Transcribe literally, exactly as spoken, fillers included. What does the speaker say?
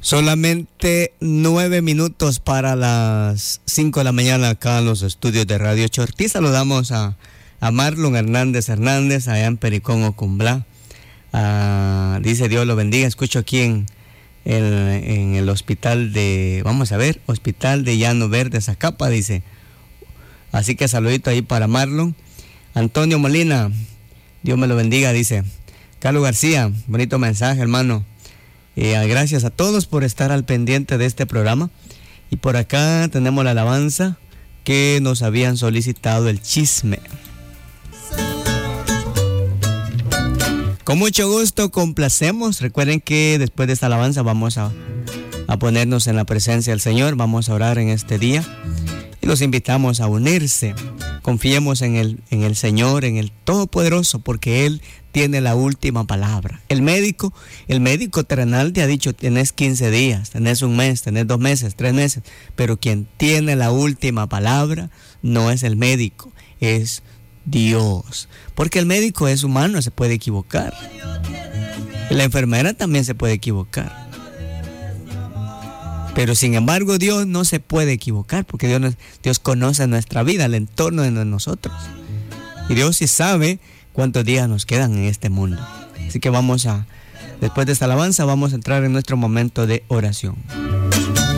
Solamente nueve minutos para las cinco de la mañana acá en los estudios de Radio Chortí. Saludamos a, a Marlon Hernández Hernández, allá en Pericón, Ocumblá. Ah, dice Dios lo bendiga. Escucho aquí en, en, en el hospital de, vamos a ver, hospital de Llano Verde, Zacapa, dice. Así que saludito ahí para Marlon. Antonio Molina, Dios me lo bendiga, dice. Carlos García, bonito mensaje, hermano. Eh, gracias a todos por estar al pendiente de este programa. Y por acá tenemos la alabanza que nos habían solicitado, el chisme. Con mucho gusto complacemos. Recuerden que después de esta alabanza vamos a, a ponernos en la presencia del Señor. Vamos a orar en este día y los invitamos a unirse. Confiemos en el, en el Señor, en el Todopoderoso, porque Él tiene la última palabra. El médico, el médico terrenal te ha dicho, tenés quince días, tenés un mes, tenés dos meses, tres meses, pero quien tiene la última palabra no es el médico, es Dios. Porque el médico es humano, se puede equivocar. La enfermera también se puede equivocar. Pero sin embargo Dios no se puede equivocar, porque Dios, Dios conoce nuestra vida, el entorno de nosotros. Y Dios sí sabe cuántos días nos quedan en este mundo. Así que vamos a, después de esta alabanza, vamos a entrar en nuestro momento de oración.